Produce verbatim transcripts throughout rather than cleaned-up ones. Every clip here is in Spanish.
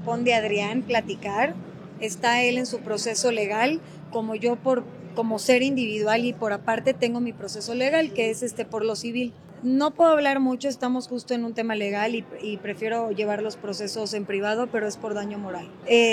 corresponde a Adrián platicar. Está él en su proceso legal, como yo por como ser individual y por aparte tengo mi proceso legal, que es este por lo civil. No puedo hablar mucho, estamos justo en un tema legal y, y prefiero llevar los procesos en privado, pero es por daño moral.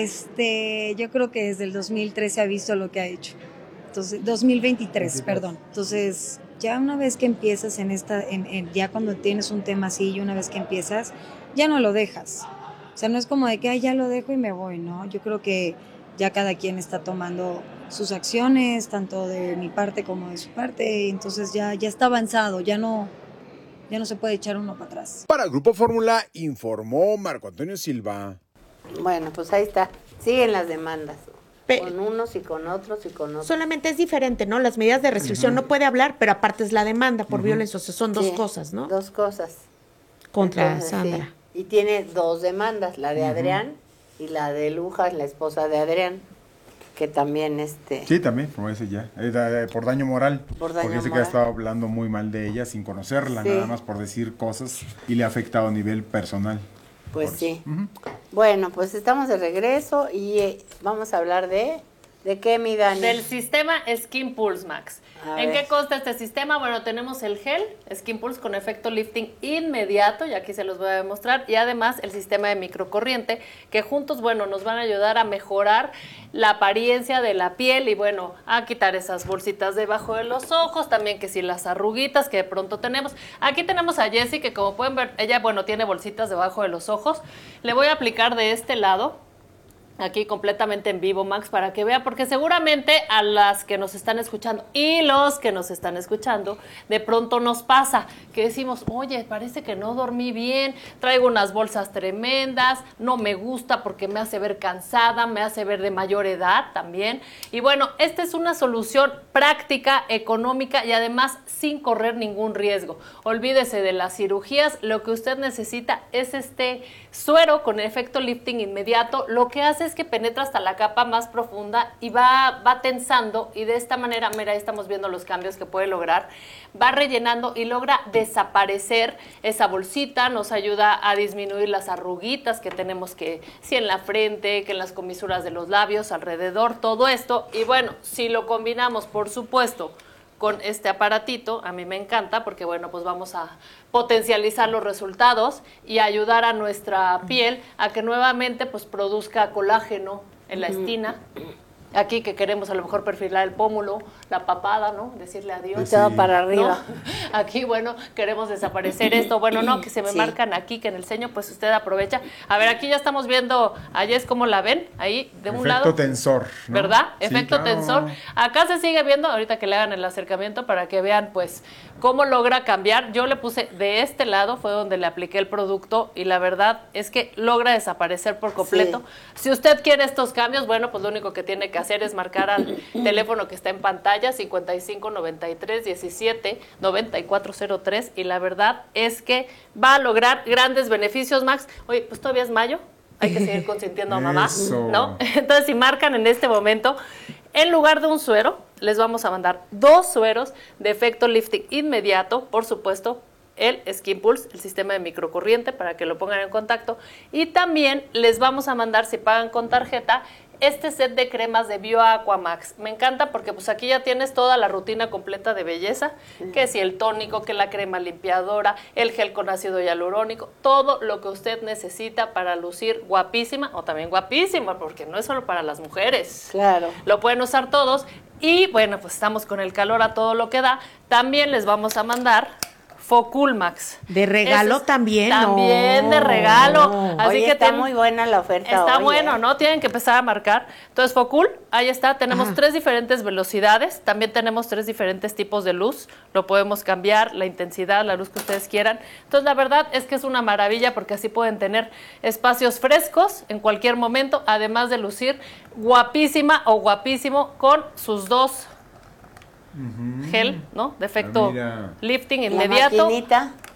Este, yo creo que desde el dos mil trece ha visto lo que ha hecho. Entonces, dos mil veintitrés, perdón. Entonces, ya una vez que empiezas en esta, en, en, ya cuando tienes un tema así y una vez que empiezas, ya no lo dejas. O sea, no es como de que, ay, ya lo dejo y me voy, ¿no? Yo creo que ya cada quien está tomando sus acciones, tanto de mi parte como de su parte, entonces ya, ya está avanzado, ya no, ya no se puede echar uno para atrás. Para Grupo Fórmula informó Marco Antonio Silva. Bueno, pues ahí está, siguen las demandas. Pe- con unos y con otros y con otros. Solamente es diferente, ¿no? Las medidas de restricción uh-huh. no puede hablar, pero aparte es la demanda por uh-huh. violencia, o sea, son dos sí, cosas, ¿no? Dos cosas. Contra Entonces, Sandra. Sí. Y tiene dos demandas, la de uh-huh. Adrián y la de Lujas, la esposa de Adrián, que también este... Sí, también, como ese ya, eh, por daño moral. Por daño porque dice que ha estado hablando muy mal de ella sin conocerla, sí. nada más por decir cosas y le ha afectado a nivel personal. Pues sí. Uh-huh. Bueno, pues estamos de regreso y eh, vamos a hablar de... ¿De qué, mi Dani? Del sistema Skin Pulse Max. A ¿En ver. qué consta este sistema? Bueno, tenemos el gel Skin Pulse con efecto lifting inmediato, y aquí se los voy a demostrar, y además el sistema de microcorriente, que juntos, bueno, nos van a ayudar a mejorar la apariencia de la piel y, bueno, a quitar esas bolsitas debajo de los ojos, también que si las arruguitas que de pronto tenemos. Aquí tenemos a Jessie, que como pueden ver, ella, bueno, tiene bolsitas debajo de los ojos. Le voy a aplicar de este lado, aquí completamente en vivo, Max, para que vea, porque seguramente a las que nos están escuchando y los que nos están escuchando, de pronto nos pasa que decimos, oye, parece que no dormí bien, traigo unas bolsas tremendas, no me gusta porque me hace ver cansada, me hace ver de mayor edad también. Y bueno, esta es una solución práctica, económica y además sin correr ningún riesgo. Olvídese de las cirugías, lo que usted necesita es este suero con efecto lifting inmediato. Lo que hace es que penetra hasta la capa más profunda y va, va tensando, y de esta manera, mira, ahí estamos viendo los cambios que puede lograr, va rellenando y logra desaparecer esa bolsita, nos ayuda a disminuir las arruguitas que tenemos, que si en la frente, que en las comisuras de los labios, alrededor, todo esto. Y bueno, si lo combinamos, por supuesto, con este aparatito, a mí me encanta porque, bueno, pues vamos a potencializar los resultados y ayudar a nuestra piel a que nuevamente pues produzca colágeno en la esquina. Aquí que queremos a lo mejor perfilar el pómulo, la papada, ¿no? Decirle adiós. Sí. Todo para arriba. ¿No? Aquí, bueno, queremos desaparecer esto. Bueno, no, que se me sí. marcan aquí, que en el ceño, pues usted aprovecha. A ver, aquí ya estamos viendo a Jess, ¿cómo la ven? Ahí, de un Efecto lado. Efecto tensor, ¿no? ¿Verdad? Sí, Efecto claro. tensor. Acá se sigue viendo, ahorita que le hagan el acercamiento para que vean, pues, cómo logra cambiar. Yo le puse de este lado, fue donde le apliqué el producto, y la verdad es que logra desaparecer por completo. Sí. Si usted quiere estos cambios, bueno, pues lo único que tiene que hacer es marcar al teléfono que está en pantalla, cincuenta y cinco noventa y tres diecisiete noventa y cuatro cero tres, y la verdad es que va a lograr grandes beneficios, Max. Oye, pues todavía es mayo, hay que seguir consintiendo a mamá, Eso. ¿no? Entonces, si marcan en este momento, en lugar de un suero, les vamos a mandar dos sueros de efecto lifting inmediato, por supuesto, el Skin Pulse, el sistema de microcorriente, para que lo pongan en contacto, y también les vamos a mandar, si pagan con tarjeta, este set de cremas de BioAqua Max. Me encanta porque pues aquí ya tienes toda la rutina completa de belleza, que si el tónico, que la crema limpiadora, el gel con ácido hialurónico, todo lo que usted necesita para lucir guapísima, o también guapísima, porque no es solo para las mujeres. Claro. Lo pueden usar todos. Y bueno, pues estamos con el calor a todo lo que da. También les vamos a mandar Focul Max. De regalo es, también. También no. de regalo. Así Oye, que está ten, muy buena la oferta. Está hoy, bueno, ¿eh? ¿no? Tienen que empezar a marcar. Entonces, Focul, ahí está. Tenemos Ajá. tres diferentes velocidades. También tenemos tres diferentes tipos de luz. Lo podemos cambiar, la intensidad, la luz que ustedes quieran. Entonces, la verdad es que es una maravilla porque así pueden tener espacios frescos en cualquier momento, además de lucir guapísima o guapísimo con sus dos Uh-huh. gel, ¿no? De efecto ah, lifting inmediato. La maquinita.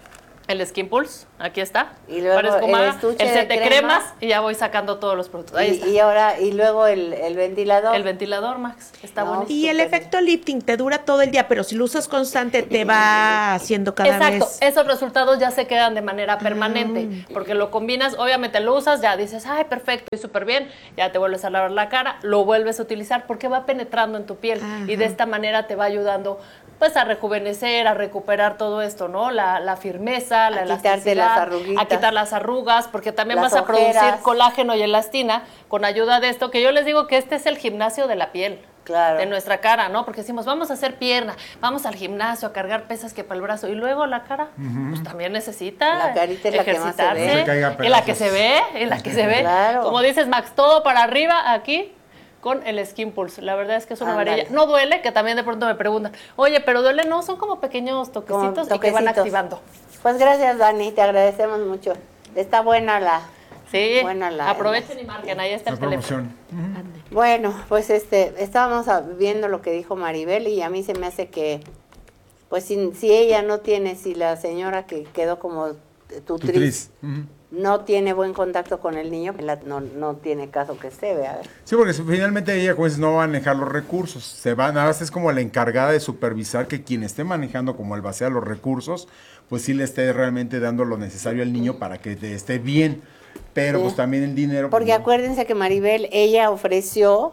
El Skin Pulse, aquí está. Y luego para esfumar, el estuche el set de, de cremas, crema. y ya voy sacando todos los productos. Ahí Y, está. y ahora, y luego el, el ventilador. El ventilador, Max, está No, buenísimo. Y el Súper efecto lifting te dura todo el día, pero si lo usas constante te va haciendo cada Exacto, vez. esos resultados ya se quedan de manera permanente, porque lo combinas, obviamente lo usas, ya dices, ay, perfecto, y súper bien, ya te vuelves a lavar la cara, lo vuelves a utilizar porque va penetrando en tu piel y de esta manera te va ayudando pues a rejuvenecer, a recuperar todo esto, ¿no? La, la firmeza, la A quitarte elasticidad, las arruguitas. a quitar las arrugas, porque también Las vas a ojeras. producir colágeno y elastina con ayuda de esto, que yo les digo que este es el gimnasio de la piel. Claro. De nuestra cara, ¿no? Porque decimos, vamos a hacer pierna, vamos al gimnasio a cargar pesas que para el brazo, y luego la cara, pues también necesita La carita es la que más se ve. ejercitarse, No se caiga en la que pedazos. se ve, en la que se ve. Claro. Como dices, Max, todo para arriba aquí con el Skin Pulse. La verdad es que es una Ándale. maravilla. No duele, que también de pronto me preguntan, oye, pero duele, no, son como pequeños toquecitos, Como y que van toquecitos. activando. Pues gracias, Dani, te agradecemos mucho. Está buena la... Sí, Buena la- aprovechen y marquen, ahí está La el teléfono. promoción. Bueno, pues este, estábamos a- viendo lo que dijo Maribel y a mí se me hace que, pues si, si ella no tiene, si la señora que quedó como tutriz, Tutriz. Ujú. no tiene buen contacto con el niño, la- no, no tiene caso que se vea. Sí, porque finalmente ella, como dices, no va a manejar los recursos. Se va, nada más es como la encargada de supervisar que quien esté manejando como albacea los recursos, pues sí le esté realmente dando lo necesario al niño para que te esté bien. Pero Sí. pues también el dinero... Porque pues, no. acuérdense que Maribel, ella ofreció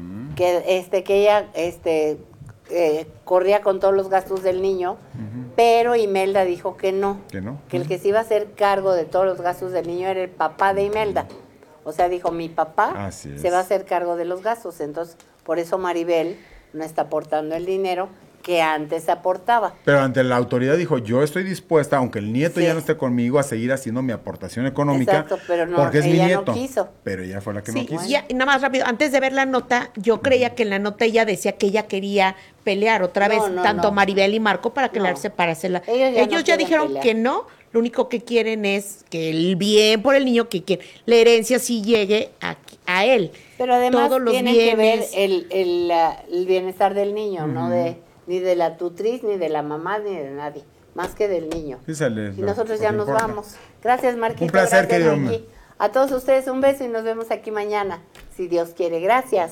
que este que ella este eh, corría con todos los gastos del niño, pero Imelda dijo que no, Que no. que el que se iba a hacer cargo de todos los gastos del niño era el papá de Imelda. O sea, dijo, mi papá Así es. se va a hacer cargo de los gastos. Entonces, por eso Maribel no está aportando el dinero que antes aportaba. Pero ante la autoridad dijo, yo estoy dispuesta, aunque el nieto Sí. ya no esté conmigo, a seguir haciendo mi aportación económica. Exacto, pero no, porque es mi ella no nieto. quiso. Pero ella fue la que Sí, no quiso. y ya- y nada más rápido, antes de ver la nota, yo creía que en la nota ella decía que ella quería pelear otra No, vez, no, tanto no. Maribel y Marco, para que No. la separarse. Ellos ya no quieren dijeron pelear. que no, lo único que quieren es que el bien por el niño, que quiere, la herencia sí llegue a, a él. Pero además Todos los tiene que ver bienes. el, el, ah, el bienestar del niño, no de ni de la tutriz, ni de la mamá, ni de nadie, más que del niño. Sí, sale, Y lo- nosotros lo ya que nos importa. vamos. Gracias, Marquito. Un placer, gracias, querido Marqui. hombre. A todos ustedes un beso y nos vemos aquí mañana, si Dios quiere. Gracias.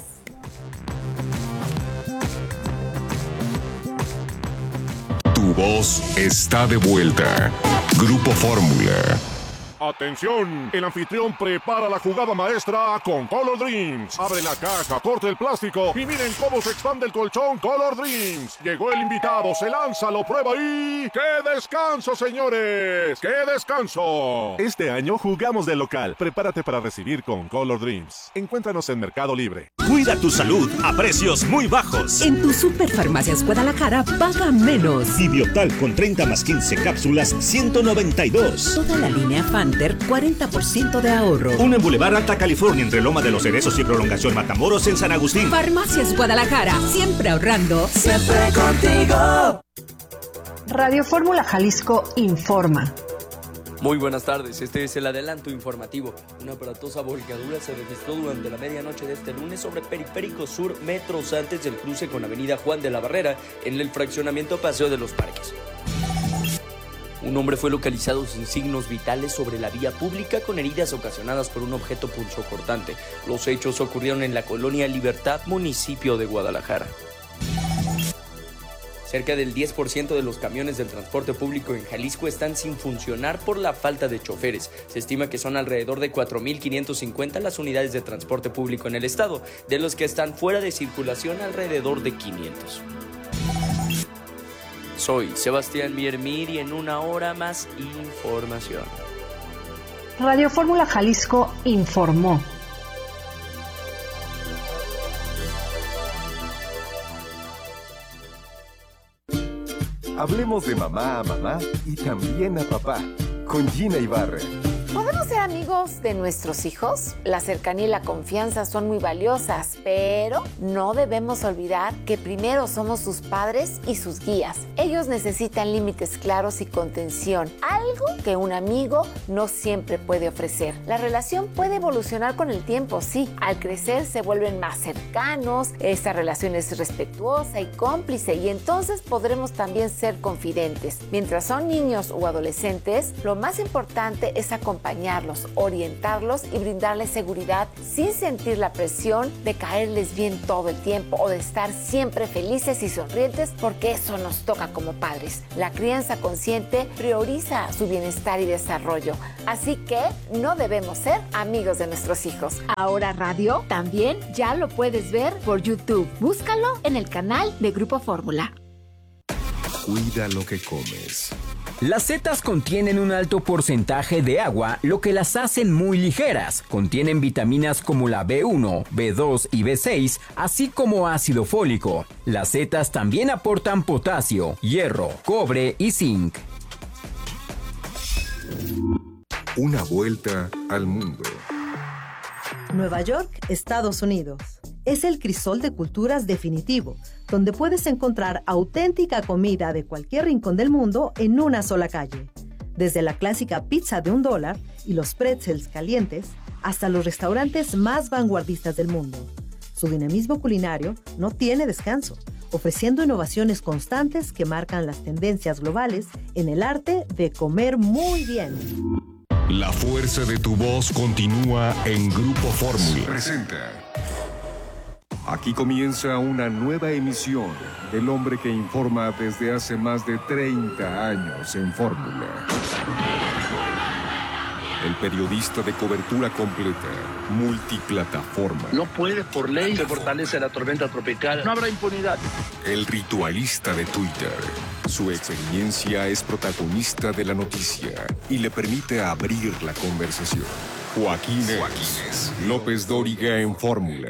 Tu voz está de vuelta. Grupo Fórmula. Atención, el anfitrión prepara la jugada maestra con Color Dreams. Abre la caja, corta el plástico y miren cómo se expande el colchón Color Dreams. Llegó el invitado, se lanza, lo prueba y... ¡Qué descanso, señores! ¡Qué descanso! Este año jugamos de local. Prepárate para recibir con Color Dreams. Encuéntranos en Mercado Libre. Cuida tu salud a precios muy bajos. En tu Superfarmacias Guadalajara paga menos. Ibiotal con treinta más quince cápsulas, ciento noventa y dos. Toda la línea Fanter, cuarenta por ciento de ahorro. Una en Boulevard Alta California, entre Loma de los Cerezos y Prolongación Matamoros en San Agustín. Farmacias Guadalajara, siempre ahorrando. Siempre contigo. Radio Fórmula Jalisco informa. Muy buenas tardes, este es el adelanto informativo. Una aparatosa volcadura se registró durante la medianoche de este lunes sobre Periférico Sur, metros antes del cruce con Avenida Juan de la Barrera, en el fraccionamiento Paseo de los Parques. Un hombre fue localizado sin signos vitales sobre la vía pública con heridas ocasionadas por un objeto punzocortante. Los hechos ocurrieron en la colonia Libertad, municipio de Guadalajara. Cerca del diez por ciento de los camiones del transporte público en Jalisco están sin funcionar por la falta de choferes. Se estima que son alrededor de cuatro mil quinientos cincuenta las unidades de transporte público en el estado, de los que están fuera de circulación alrededor de quinientos. Soy Sebastián Miermir y en una hora más información. Radio Fórmula Jalisco informó. Hablemos de mamá a mamá y también a papá con Gina Ibarra. ¿Podemos ser amigos de nuestros hijos? La cercanía y la confianza son muy valiosas, pero no debemos olvidar que primero somos sus padres y sus guías. Ellos necesitan límites claros y contención, algo que un amigo no siempre puede ofrecer. La relación puede evolucionar con el tiempo, sí. Al crecer se vuelven más cercanos, esta relación es respetuosa y cómplice y entonces podremos también ser confidentes. Mientras son niños o adolescentes, lo más importante es acompañarlos, orientarlos y brindarles seguridad sin sentir la presión de caerles bien todo el tiempo o de estar siempre felices y sonrientes, porque eso nos toca como padres. La crianza consciente prioriza su bienestar y desarrollo, así que no debemos ser amigos de nuestros hijos. Ahora Radio también ya lo puedes ver por YouTube. Búscalo en el canal de Grupo Fórmula. Cuida lo que comes. Las setas contienen un alto porcentaje de agua, lo que las hacen muy ligeras. Contienen vitaminas como la B uno, B dos y B seis, así como ácido fólico. Las setas también aportan potasio, hierro, cobre y zinc. Una vuelta al mundo. Nueva York, Estados Unidos. Es el crisol de culturas definitivo, donde puedes encontrar auténtica comida de cualquier rincón del mundo en una sola calle. Desde la clásica pizza de un dólar y los pretzels calientes, hasta los restaurantes más vanguardistas del mundo. Su dinamismo culinario no tiene descanso, ofreciendo innovaciones constantes que marcan las tendencias globales en el arte de comer muy bien. La fuerza de tu voz continúa en Grupo Fórmula. Presenta. Aquí comienza una nueva emisión del hombre que informa desde hace más de treinta años en Fórmula. El periodista de cobertura completa, multiplataforma. No puede por ley se fortalece la tormenta tropical. No habrá impunidad. El ritualista de Twitter. Su experiencia es protagonista de la noticia y le permite abrir la conversación. Joaquín Joaquínez López Dóriga en Fórmula.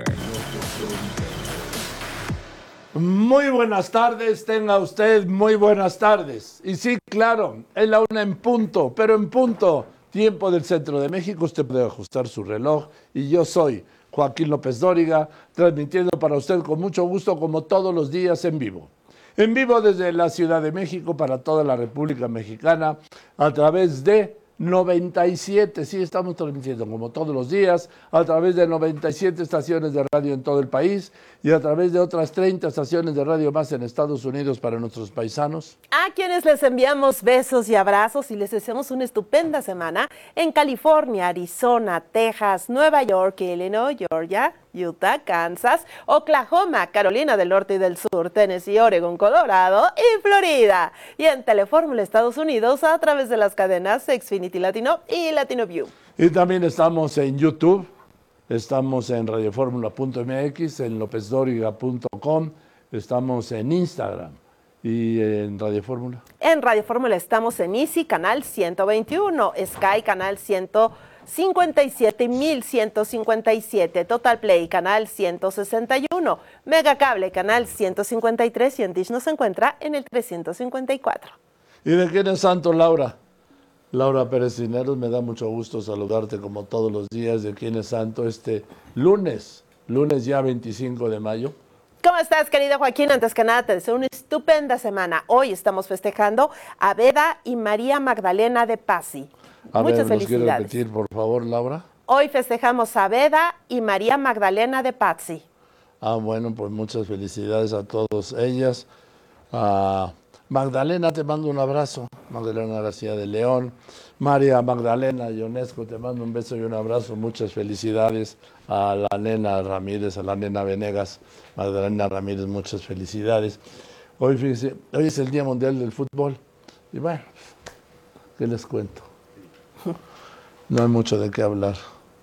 Muy buenas tardes, tenga usted muy buenas tardes. Y sí, claro, es la una en punto, pero en punto, tiempo del centro de México, usted puede ajustar su reloj. Y yo soy Joaquín López Dóriga, transmitiendo para usted con mucho gusto, como todos los días, en vivo. En vivo desde la Ciudad de México para toda la República Mexicana, a través de noventa y siete, sí, estamos transmitiendo como todos los días, a través de noventa y siete estaciones de radio en todo el país y a través de otras treinta estaciones de radio más en Estados Unidos para nuestros paisanos. A quienes les enviamos besos y abrazos y les deseamos una estupenda semana en California, Arizona, Texas, Nueva York, Illinois, Georgia, Utah, Kansas, Oklahoma, Carolina del Norte y del Sur, Tennessee, Oregon, Colorado y Florida. Y en Telefórmula Estados Unidos a través de las cadenas Xfinity Latino y Latino View. Y también estamos en YouTube, estamos en radioformula punto m x, en lopez dóriga punto com, estamos en Instagram y en Radio Fórmula. En Radio Fórmula estamos en Easy, canal ciento veintiuno, Sky, canal ciento cincuenta y siete mil ciento cincuenta y siete, Total Play, canal ciento sesenta y uno, Mega Cable, canal ciento cincuenta y tres y en Dish nos encuentra en el trescientos cincuenta y cuatro. ¿Y de quién es santo, Laura? Laura Pérez Cisneros, me da mucho gusto saludarte como todos los días. ¿De quién es santo este lunes? Lunes ya veinticinco de mayo. ¿Cómo estás, querido Joaquín? Antes que nada, te deseo una estupenda semana. Hoy estamos festejando a Beda y María Magdalena de Pazzi. A Muchas ver, ¿los felicidades. quiero repetir, por favor, Laura? Hoy festejamos a Beda y María Magdalena de Pazzi. Ah, bueno, pues muchas felicidades a todos ellas. A Magdalena, te mando un abrazo. Magdalena García de León. María Magdalena Ionesco, te mando un beso y un abrazo. Muchas felicidades a la nena Ramírez, a la nena Venegas. Magdalena Ramírez, muchas felicidades. Hoy, fíjese, hoy es el Día Mundial del Fútbol. Y bueno, ¿qué les cuento? No hay mucho de qué hablar.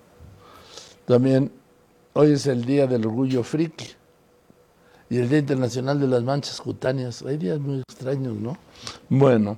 También hoy es el Día del Orgullo Friki y el Día Internacional de las Manchas Cutáneas. Hay días muy extraños, ¿no? Bueno,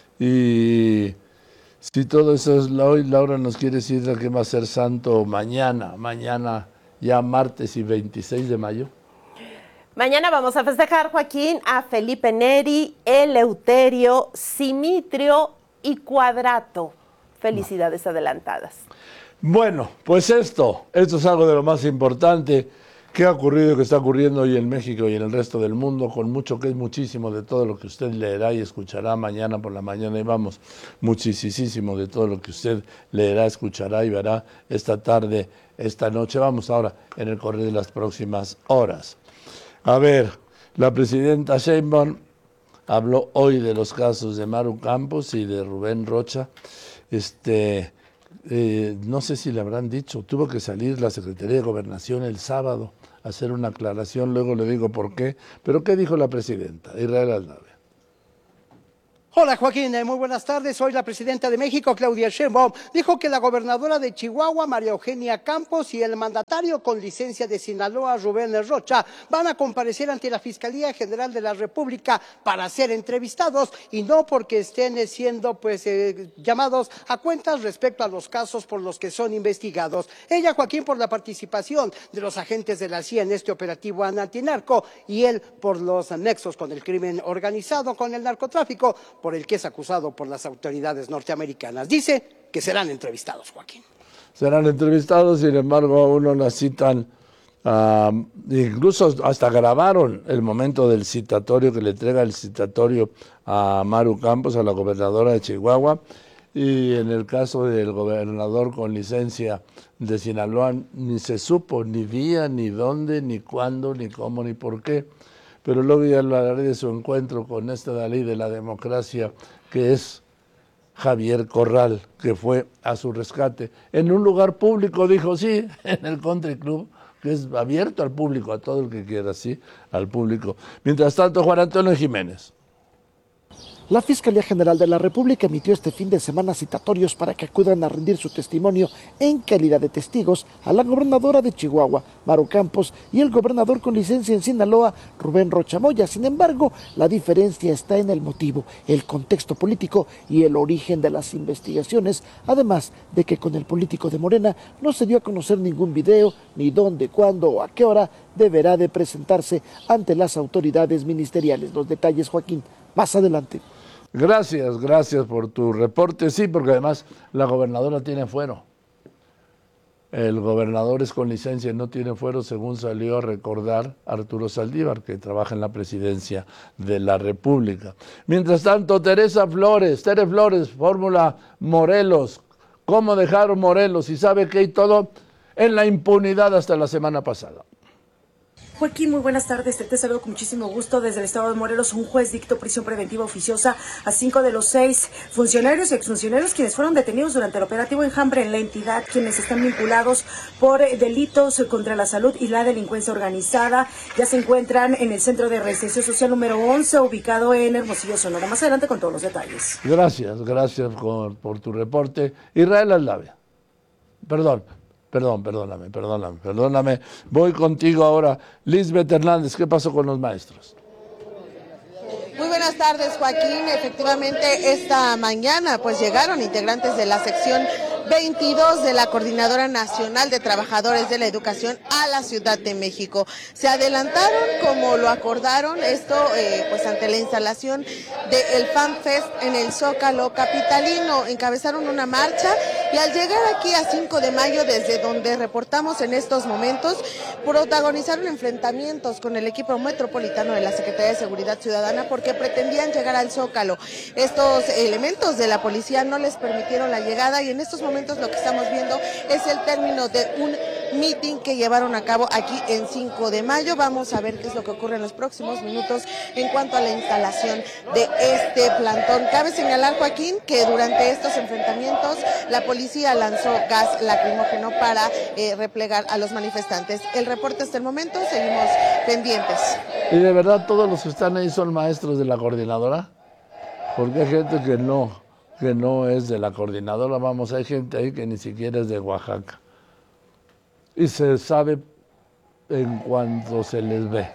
y si todo eso es la hoy, Laura nos quiere decir a qué va a ser santo mañana, mañana ya martes y veintiséis de mayo. Mañana vamos a festejar, Joaquín, a Felipe Neri, Eleuterio, Simitrio y Cuadrato. Felicidades adelantadas. Bueno, pues esto, esto es algo de lo más importante que ha ocurrido y que está ocurriendo hoy en México y en el resto del mundo, con mucho que es muchísimo de todo lo que usted leerá y escuchará mañana por la mañana, y vamos, muchísimo de todo lo que usted leerá, escuchará y verá esta tarde, esta noche. Vamos ahora en el correr de las próximas horas. A ver, la presidenta Sheinbaum habló hoy de los casos de Maru Campos y de Rubén Rocha. Este, eh, no sé si le habrán dicho, tuvo que salir la Secretaría de Gobernación el sábado a hacer una aclaración, luego le digo por qué. Pero ¿qué dijo la presidenta? Israel Aldave. Hola Joaquín, muy buenas tardes. Hoy la presidenta de México, Claudia Sheinbaum, dijo que la gobernadora de Chihuahua, María Eugenia Campos, y el mandatario con licencia de Sinaloa, Rubén Rocha, van a comparecer ante la Fiscalía General de la República para ser entrevistados, y no porque estén siendo pues eh, llamados a cuentas respecto a los casos por los que son investigados. Ella, Joaquín, por la participación de los agentes de la C I A en este operativo antinarco, y él por los nexos con el crimen organizado, con el narcotráfico, por el que es acusado por las autoridades norteamericanas. Dice que serán entrevistados, Joaquín. Serán entrevistados, sin embargo, aún no las citan, uh, incluso hasta grabaron el momento del citatorio, que le entrega el citatorio a Maru Campos, a la gobernadora de Chihuahua, y en el caso del gobernador con licencia de Sinaloa, ni se supo ni día, ni dónde, ni cuándo, ni cómo, ni por qué. Pero luego ya hablaré de su encuentro con esta Dalí de la democracia, que es Javier Corral, que fue a su rescate en un lugar público, dijo, sí, en el Country Club, que es abierto al público, a todo el que quiera, sí, al público. Mientras tanto, Juan Antonio Jiménez. La Fiscalía General de la República emitió este fin de semana citatorios para que acudan a rendir su testimonio en calidad de testigos a la gobernadora de Chihuahua, Maru Campos, y el gobernador con licencia en Sinaloa, Rubén Rocha Moya. Sin embargo, la diferencia está en el motivo, el contexto político y el origen de las investigaciones, además de que con el político de Morena no se dio a conocer ningún video, ni dónde, cuándo o a qué hora deberá de presentarse ante las autoridades ministeriales. Los detalles, Joaquín, más adelante. Gracias, gracias por tu reporte. Sí, porque además la gobernadora tiene fuero. El gobernador es con licencia y no tiene fuero, según salió a recordar Arturo Saldívar, que trabaja en la presidencia de la República. Mientras tanto, Teresa Flores, Tere Flores, Fórmula Morelos. ¿Cómo dejaron Morelos? Y sabe que hay todo en la impunidad hasta la semana pasada. Joaquín, muy buenas tardes. Te, te saludo con muchísimo gusto desde el estado de Morelos. Un juez dictó prisión preventiva oficiosa a cinco de los seis funcionarios y exfuncionarios quienes fueron detenidos durante el operativo Enjambre en la entidad, quienes están vinculados por delitos contra la salud y la delincuencia organizada. Ya se encuentran en el Centro de Reinserción Social número once, ubicado en Hermosillo, Sonora. Más adelante con todos los detalles. Gracias, gracias por, por tu reporte. Israel Aldave. Perdón. Perdón, perdóname, perdóname, perdóname. Voy contigo ahora. Lisbeth Hernández, ¿qué pasó con los maestros? Muy buenas tardes, Joaquín. Efectivamente, esta mañana pues llegaron integrantes de la sección veintidós de la Coordinadora Nacional de Trabajadores de la Educación a la Ciudad de México. Se adelantaron como lo acordaron, esto eh, pues ante la instalación del FanFest en el Zócalo capitalino. Encabezaron una marcha y al llegar aquí a cinco de mayo, desde donde reportamos en estos momentos, protagonizaron enfrentamientos con el equipo metropolitano de la Secretaría de Seguridad Ciudadana porque pretendían llegar al Zócalo. Estos elementos de la policía no les permitieron la llegada y en estos momentos lo que estamos viendo es el término de un meeting que llevaron a cabo aquí en cinco de mayo. Vamos a ver qué es lo que ocurre en los próximos minutos en cuanto a la instalación de este plantón. Cabe señalar, Joaquín, que durante estos enfrentamientos la policía lanzó gas lacrimógeno para eh, replegar a los manifestantes. El reporte hasta el momento, seguimos pendientes. ¿Y de verdad todos los que están ahí son maestros de la coordinadora? Porque hay gente que no, que no es de la coordinadora. Vamos, hay gente ahí que ni siquiera es de Oaxaca. Y se sabe en cuanto se les ve.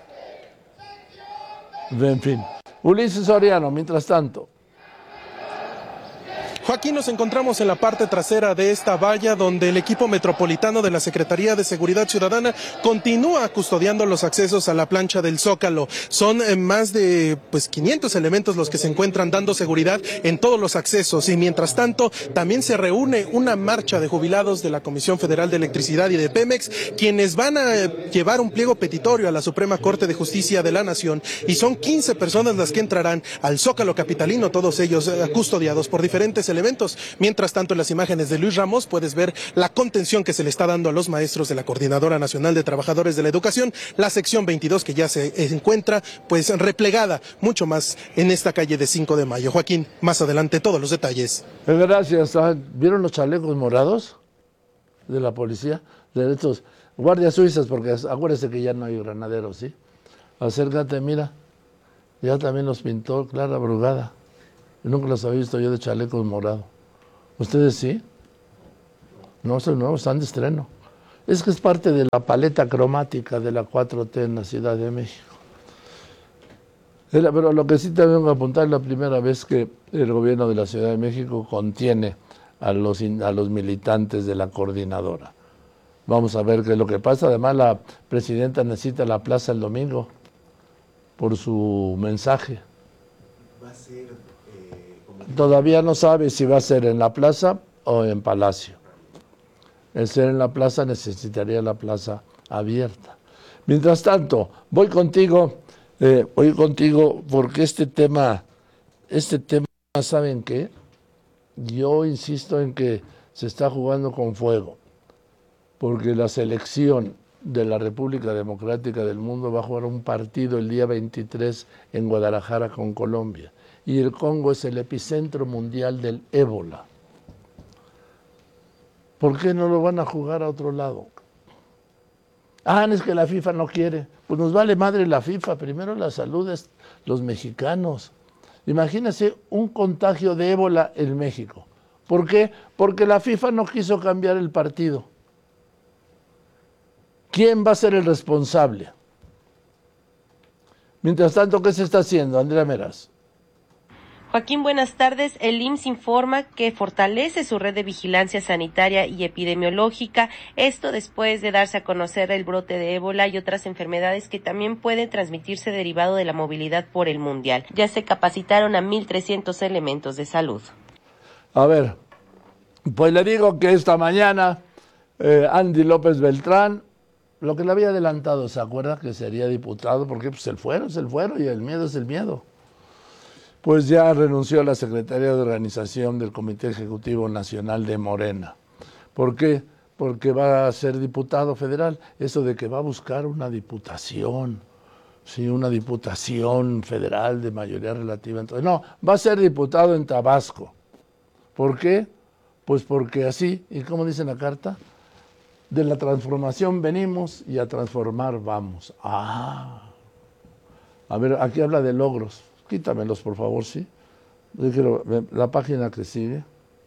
En fin. Ulises Soriano, mientras tanto. Joaquín, nos encontramos en la parte trasera de esta valla donde el equipo metropolitano de la Secretaría de Seguridad Ciudadana continúa custodiando los accesos a la plancha del Zócalo. Son eh, más de pues quinientos elementos los que se encuentran dando seguridad en todos los accesos y mientras tanto también se reúne una marcha de jubilados de la Comisión Federal de Electricidad y de Pemex, quienes van a eh, llevar un pliego petitorio a la Suprema Corte de Justicia de la Nación y son quince personas las que entrarán al Zócalo capitalino, todos ellos eh, custodiados por diferentes elementos. Mientras tanto, en las imágenes de Luis Ramos puedes ver la contención que se le está dando a los maestros de la Coordinadora Nacional de Trabajadores de la Educación, la sección veintidós que ya se encuentra pues replegada mucho más en esta calle de cinco de mayo. Joaquín, más adelante todos los detalles. Gracias. ¿Vieron los chalecos morados de la policía? De estos guardias suizas, porque acuérdese que ya no hay granaderos, ¿sí? Acércate, mira. Ya también los pintó Clara Brugada. Nunca los había visto yo de chalecos morados. ¿Ustedes sí? No, son nuevos, están de estreno. Es que es parte de la paleta cromática de la cuatro T en la Ciudad de México. Pero lo que sí te vengo a apuntar es la primera vez que el gobierno de la Ciudad de México contiene a los, a los militantes de la coordinadora. Vamos a ver qué es lo que pasa. Además, la presidenta necesita la plaza el domingo por su mensaje. Va a ser, eh, como... Todavía no sabe si va a ser en la plaza o en Palacio. El ser en la plaza necesitaría la plaza abierta. Mientras tanto, voy contigo, eh, voy contigo porque este tema, este tema, ¿saben qué? Yo insisto en que se está jugando con fuego, porque la selección de la República Democrática del Mundo va a jugar un partido el día veintitrés en Guadalajara con Colombia. Y el Congo es el epicentro mundial del ébola. ¿Por qué no lo van a jugar a otro lado? Ah, es que la FIFA no quiere. Pues nos vale madre la FIFA. Primero la salud de los mexicanos. Imagínense un contagio de ébola en México. ¿Por qué? Porque la FIFA no quiso cambiar el partido. ¿Quién va a ser el responsable? Mientras tanto, ¿qué se está haciendo, Andrea Meraz? Joaquín, buenas tardes. El I M S S informa que fortalece su red de vigilancia sanitaria y epidemiológica, esto después de darse a conocer el brote de ébola y otras enfermedades que también pueden transmitirse derivado de la movilidad por el mundial. Ya se capacitaron a mil trescientos elementos de salud. A ver, pues le digo que esta mañana eh, Andy López Beltrán, lo que le había adelantado, ¿se acuerda? Que sería diputado, porque pues el fuero es el fuero y el miedo es el miedo. Pues ya renunció a la Secretaría de Organización del Comité Ejecutivo Nacional de Morena. ¿Por qué? Porque va a ser diputado federal. Eso de que va a buscar una diputación, sí, una diputación federal de mayoría relativa. Entonces, no, va a ser diputado en Tabasco. ¿Por qué? Pues porque así, ¿y cómo dice la carta? De la transformación venimos y a transformar vamos. Ah, a ver, aquí habla de logros. Quítamelos, por favor, ¿sí? Yo quiero la página que sigue.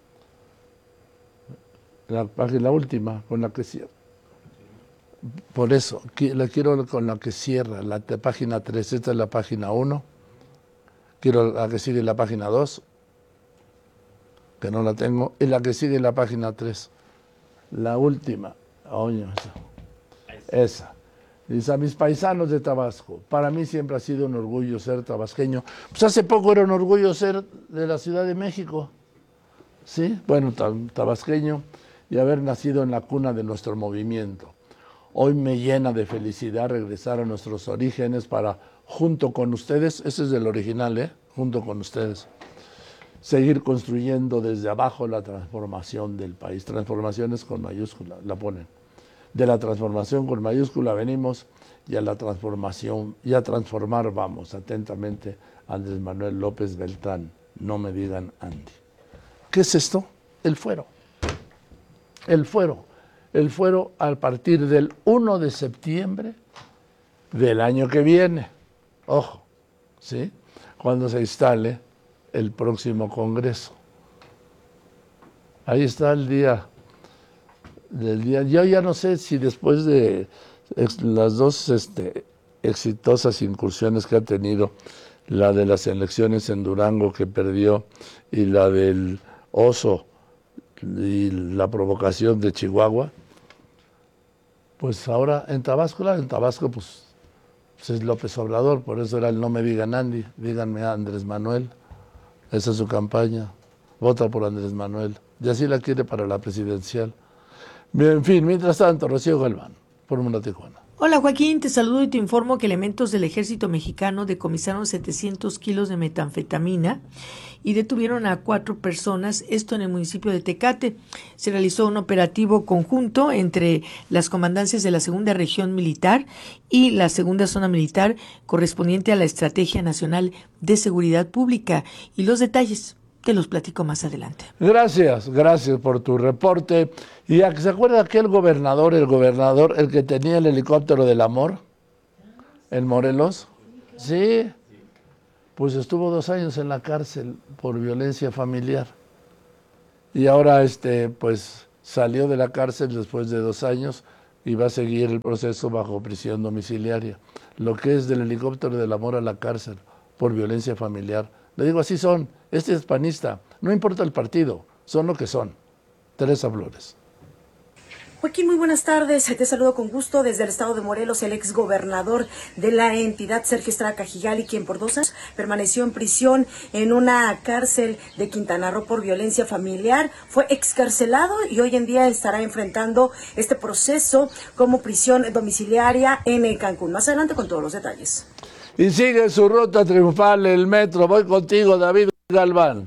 La página, la última, con la que cierra. Por eso, la quiero con la que cierra, la de página tres. Esta es la página uno. Quiero la que sigue la página dos, que no la tengo. Y la que sigue la página tres. La última. Oye, esa. esa. Dice, a mis paisanos de Tabasco, para mí siempre ha sido un orgullo ser tabasqueño. Pues hace poco era un orgullo ser de la Ciudad de México, ¿sí? Bueno, tabasqueño y haber nacido en la cuna de nuestro movimiento. Hoy me llena de felicidad regresar a nuestros orígenes para, junto con ustedes, ese es del original, ¿eh? Junto con ustedes, seguir construyendo desde abajo la transformación del país. Transformaciones con mayúscula, la ponen. De la transformación con mayúscula venimos y a la transformación, y a transformar vamos. Atentamente, Andrés Manuel López Beltrán. No me digan Andy. ¿Qué es esto? El fuero. El fuero. El fuero a partir del uno de septiembre del año que viene. Ojo, ¿sí? Cuando se instale el próximo Congreso. Ahí está el día del día. Yo ya no sé si después de las dos este, exitosas incursiones que ha tenido, la de las elecciones en Durango que perdió y la del oso y la provocación de Chihuahua, pues ahora en Tabasco, claro, en Tabasco pues, pues es López Obrador, por eso era el no me digan Andy, díganme a Andrés Manuel, esa es su campaña, vota por Andrés Manuel, y así la quiere para la presidencial. Bien, en fin, mientras tanto, Rocío Galván, Fórmula Tijuana. Hola Joaquín, te saludo y te informo que elementos del ejército mexicano decomisaron setecientos kilos de metanfetamina y detuvieron a cuatro personas, esto en el municipio de Tecate. Se realizó un operativo conjunto entre las comandancias de la segunda región militar y la segunda zona militar correspondiente a la Estrategia Nacional de Seguridad Pública. Y los detalles te los platico más adelante. Gracias, gracias por tu reporte. ¿Y a, se acuerda aquel gobernador, el gobernador, el que tenía el helicóptero del amor en Morelos? Sí, pues estuvo dos años en la cárcel por violencia familiar. Y ahora este, pues salió de la cárcel después de dos años y va a seguir el proceso bajo prisión domiciliaria. Lo que es del helicóptero del amor a la cárcel por violencia familiar. Le digo, así son. Este es panista. No importa el partido, son lo que son. Teresa Flores. Joaquín, muy buenas tardes. Te saludo con gusto desde el estado de Morelos. El exgobernador de la entidad, Sergio Estrada Cajigali, quien por dos años permaneció en prisión en una cárcel de Quintana Roo por violencia familiar, fue excarcelado y hoy en día estará enfrentando este proceso como prisión domiciliaria en Cancún. Más adelante con todos los detalles. Y sigue su ruta triunfal el metro. Voy contigo, David Galván.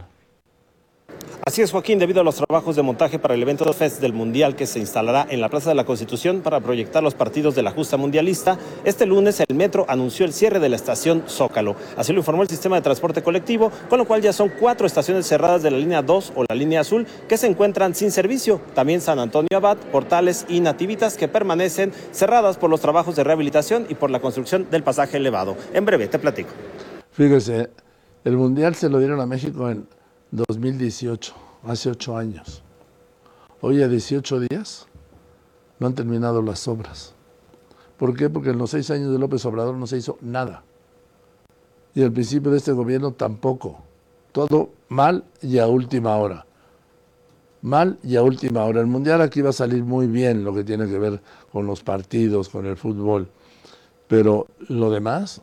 Así es, Joaquín, debido a los trabajos de montaje para el evento Fest del Mundial que se instalará en la Plaza de la Constitución para proyectar los partidos de la justa mundialista, este lunes el metro anunció el cierre de la estación Zócalo. Así lo informó el sistema de transporte colectivo, con lo cual ya son cuatro estaciones cerradas de la línea dos o la línea azul que se encuentran sin servicio. También San Antonio Abad, Portales y Nativitas, que permanecen cerradas por los trabajos de rehabilitación y por la construcción del pasaje elevado. En breve te platico. Fíjese, el Mundial se lo dieron a México en dos mil dieciocho, hace ocho años. Hoy a dieciocho días no han terminado las obras. ¿Por qué? Porque en los seis años de López Obrador no se hizo nada. Y al principio de este gobierno tampoco. Todo mal y a última hora. Mal y a última hora. El Mundial aquí va a salir muy bien, lo que tiene que ver con los partidos, con el fútbol. Pero lo demás,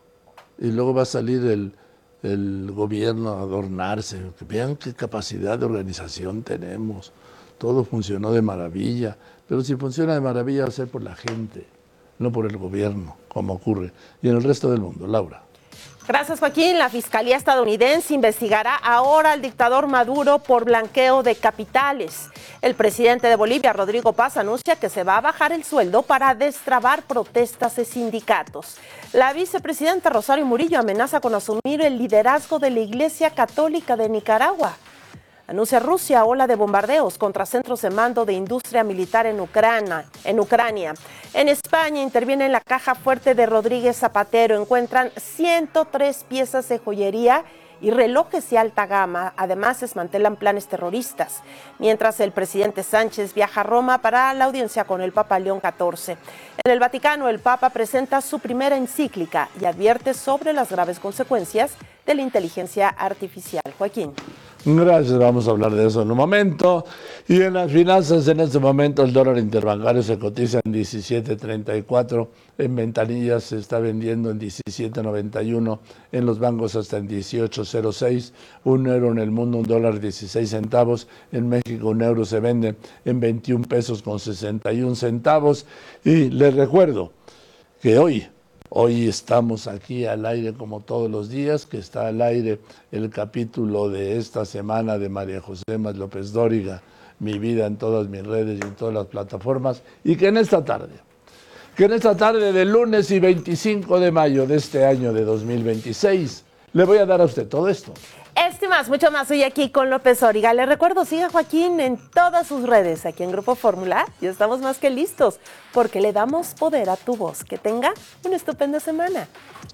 y luego va a salir el... el gobierno a adornarse, que vean qué capacidad de organización tenemos, todo funcionó de maravilla, pero si funciona de maravilla va a ser por la gente, no por el gobierno, como ocurre, y en el resto del mundo. Laura. Gracias, Joaquín. La Fiscalía estadounidense investigará ahora al dictador Maduro por blanqueo de capitales. El presidente de Bolivia, Rodrigo Paz, anuncia que se va a bajar el sueldo para destrabar protestas de sindicatos. La vicepresidenta Rosario Murillo amenaza con asumir el liderazgo de la Iglesia Católica de Nicaragua. Anuncia Rusia ola de bombardeos contra centros de mando de industria militar en Ucrania. En Ucrania. En España interviene en la caja fuerte de Rodríguez Zapatero. Encuentran ciento tres piezas de joyería y relojes de alta gama. Además, desmantelan planes terroristas. Mientras el presidente Sánchez viaja a Roma para la audiencia con el Papa León catorce. En el Vaticano, el Papa presenta su primera encíclica y advierte sobre las graves consecuencias de la inteligencia artificial. Joaquín. Gracias, vamos a hablar de eso en un momento. Y en las finanzas, en este momento el dólar interbancario se cotiza en diecisiete treinta y cuatro, en ventanillas se está vendiendo en diecisiete noventa y uno, en los bancos hasta en dieciocho cero seis, un euro en el mundo, un dólar dieciséis centavos, en México un euro se vende en veintiún pesos con sesenta y un centavos. Y les recuerdo que hoy... Hoy estamos aquí al aire como todos los días, que está al aire el capítulo de esta semana de María José Más López Dóriga, Mi vida en todas mis redes y en todas las plataformas, y que en esta tarde, que en esta tarde del lunes y veinticinco de mayo de este año de dos mil veintiséis, le voy a dar a usted todo esto. Este más, mucho más, hoy aquí con López Dóriga. Les recuerdo, siga Joaquín en todas sus redes, aquí en Grupo Fórmula. Ya estamos más que listos, porque le damos poder a tu voz. Que tenga una estupenda semana.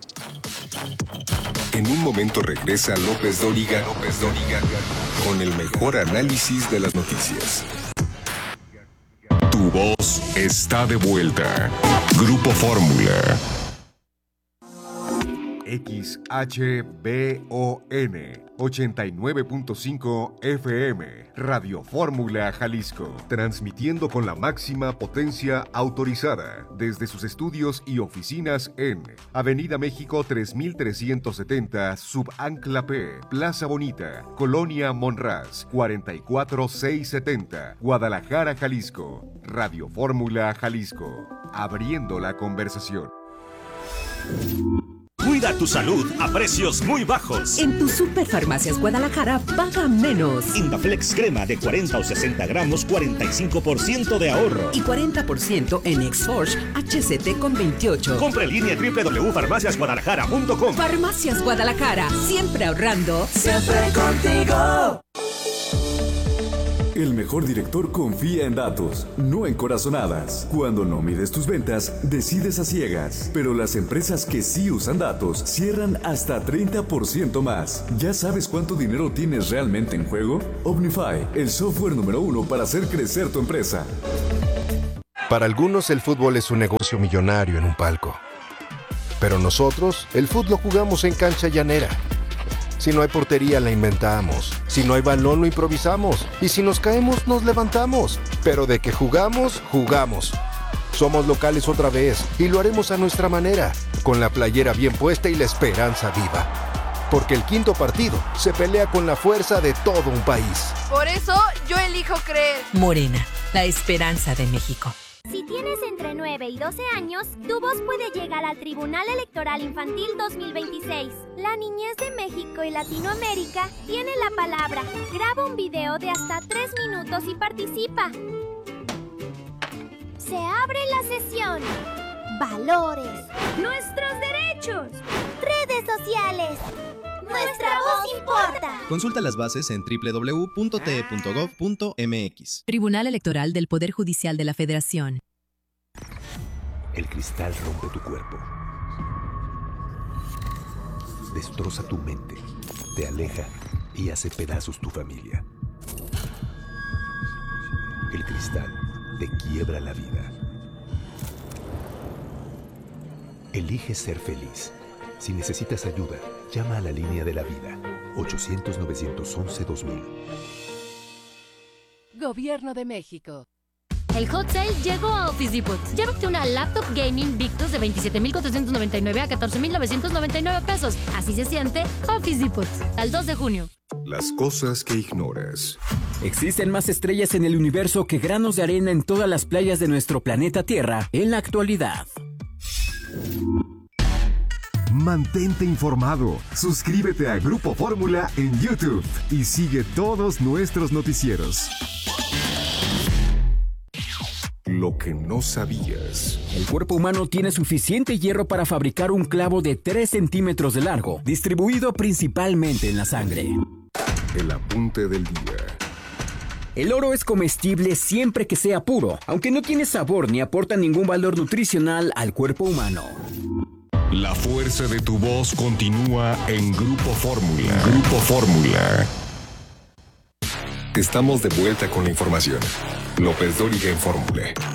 En un momento regresa López Dóriga, López Dóriga, con el mejor análisis de las noticias. Tu voz está de vuelta. Grupo Fórmula. X H B O N ochenta y nueve punto cinco F M, Radio Fórmula Jalisco, transmitiendo con la máxima potencia autorizada desde sus estudios y oficinas en Avenida México tres mil trescientos setenta, Subancla P, Plaza Bonita, Colonia Monraz, cuarenta y cuatro mil seiscientos setenta, Guadalajara, Jalisco. Radio Fórmula Jalisco, abriendo la conversación. Cuida tu salud a precios muy bajos. En tu Superfarmacias Guadalajara, paga menos. Indaflex crema de cuarenta o sesenta gramos, cuarenta y cinco por ciento de ahorro. Y cuarenta por ciento en Exforge H C T con veintiocho. Compra en línea doble u doble u doble u punto farmacias guadalajara punto com. Farmacias Guadalajara, siempre ahorrando. Siempre contigo. El mejor director confía en datos, no en corazonadas. Cuando no mides tus ventas, decides a ciegas. Pero las empresas que sí usan datos cierran hasta treinta por ciento más. ¿Ya sabes cuánto dinero tienes realmente en juego? Omnify, el software número uno para hacer crecer tu empresa. Para algunos el fútbol es un negocio millonario en un palco. Pero nosotros, el fútbol lo jugamos en cancha llanera. Si no hay portería, la inventamos. Si no hay balón, lo improvisamos. Y si nos caemos, nos levantamos. Pero de que jugamos, jugamos. Somos locales otra vez y lo haremos a nuestra manera, con la playera bien puesta y la esperanza viva. Porque el quinto partido se pelea con la fuerza de todo un país. Por eso, yo elijo creer. Morena, la esperanza de México. Si tienes entre nueve y doce años, tu voz puede llegar al Tribunal Electoral Infantil dos mil veintiséis. La niñez de México y Latinoamérica tiene la palabra. Graba un video de hasta tres minutos y participa. Se abre la sesión. Valores. Nuestros derechos. Redes sociales. Nuestra voz importa. Consulta las bases en doble u doble u doble u punto t e punto gov punto m x. Tribunal Electoral del Poder Judicial de la Federación. El cristal rompe tu cuerpo. Destroza tu mente, te aleja y hace pedazos tu familia. El cristal te quiebra la vida. Elige ser feliz. Si necesitas ayuda, llama a la línea de la vida, ochocientos, novecientos once, dos mil. Gobierno de México. El hot sale llegó a Office Depot. Llévate una laptop gaming Victus de veintisiete mil cuatrocientos noventa y nueve a catorce mil novecientos noventa y nueve pesos. Así se siente Office Depot. Al dos de junio. Las cosas que ignoras. Existen más estrellas en el universo que granos de arena en todas las playas de nuestro planeta Tierra en la actualidad. Mantente informado. Suscríbete a Grupo Fórmula en YouTube y sigue todos nuestros noticieros. Lo que no sabías. El cuerpo humano tiene suficiente hierro para fabricar un clavo de tres centímetros de largo, distribuido principalmente en la sangre. El apunte del día. El oro es comestible siempre que sea puro, aunque no tiene sabor ni aporta ningún valor nutricional al cuerpo humano. La fuerza de tu voz continúa en Grupo Fórmula. Grupo Fórmula. Estamos de vuelta con la información. López Dóriga en Fórmula.